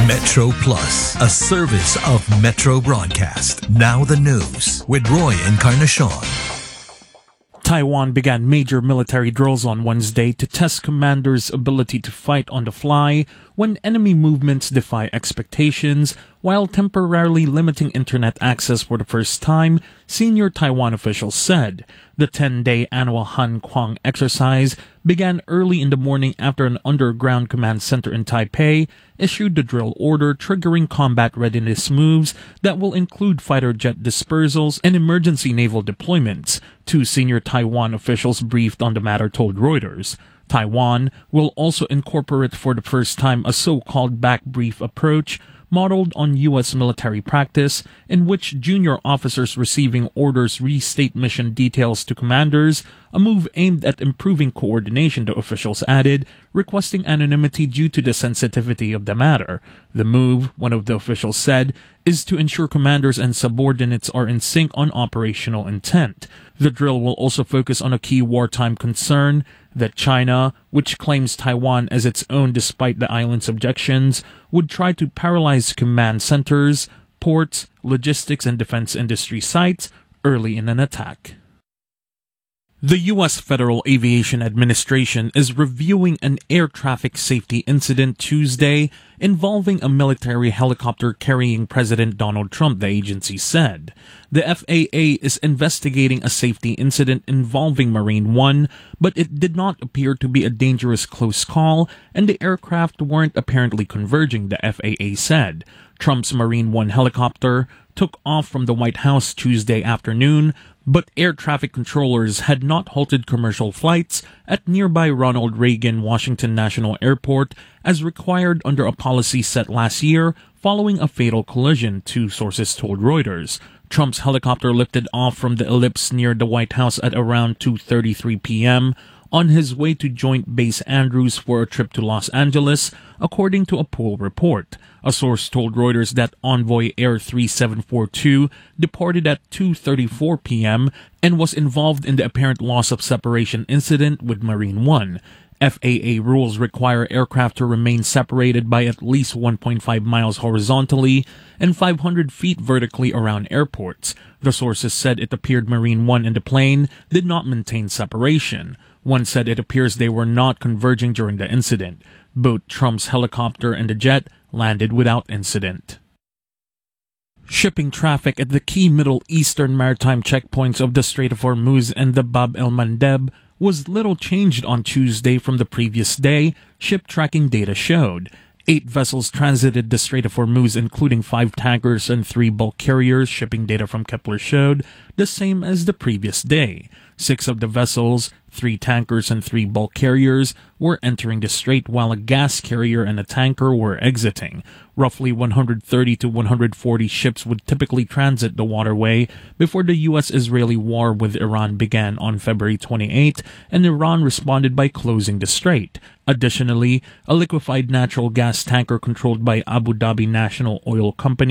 Metro Plus, a service of Metro Broadcast. Now the news with Roy Encarnacion. Taiwan began major military drills on Wednesday to test commanders' ability to fight on the fly when enemy movements defy expectations, while temporarily limiting internet access for the first time, senior Taiwan officials said. The 10-day annual Han Kuang exercise began early in the morning after an underground command center in Taipei issued the drill order triggering combat readiness moves that will include fighter jet dispersals and emergency naval deployments. Two senior Taiwan officials briefed on the matter told Reuters. Taiwan will also incorporate for the first time a so-called back brief approach modeled on U.S. military practice, in which junior officers receiving orders restate mission details to commanders, a move aimed at improving coordination, the officials added, requesting anonymity due to the sensitivity of the matter. The move, one of the officials said, is to ensure commanders and subordinates are in sync on operational intent. The drill will also focus on a key wartime concern, that China, which claims Taiwan as its own despite the island's objections, would try to paralyze command centers, ports, logistics, and defense industry sites early in an attack. The U.S. Federal Aviation Administration is reviewing an air traffic safety incident Tuesday involving a military helicopter carrying President Donald Trump, the agency said. The FAA is investigating a safety incident involving Marine One, but it did not appear to be a dangerous close call, and the aircraft weren't apparently converging, the FAA said. Trump's Marine One helicopter took off from the White House Tuesday afternoon, but air traffic controllers had not halted commercial flights at nearby Ronald Reagan Washington National Airport as required under a policy set last year following a fatal collision, two sources told Reuters. Trump's helicopter lifted off from the ellipse near the White House at around 2:33 p.m. on his way to Joint Base Andrews for a trip to Los Angeles, according to a pool report. A source told Reuters that Envoy Air 3742 departed at 2:34 p.m. and was involved in the apparent loss of separation incident with Marine One. FAA rules require aircraft to remain separated by at least 1.5 miles horizontally and 500 feet vertically around airports. The sources said it appeared Marine One and the plane did not maintain separation. One said it appears they were not converging during the incident. Both Trump's helicopter and the jet landed without incident. Shipping traffic at the key Middle Eastern maritime checkpoints of the Strait of Hormuz and the Bab el-Mandeb was little changed on Tuesday from the previous day, ship tracking data showed. 8 vessels transited the Strait of Hormuz, including 5 tankers and 3 bulk carriers, shipping data from Kepler showed, the same as the previous day. 6 of the vessels, 3 tankers and 3 bulk carriers, were entering the strait while a gas carrier and a tanker were exiting. Roughly 130 to 140 ships would typically transit the waterway before the U.S.-Israeli war with Iran began on February 28, and Iran responded by closing the strait. Additionally, a liquefied natural gas tanker controlled by Abu Dhabi National Oil Company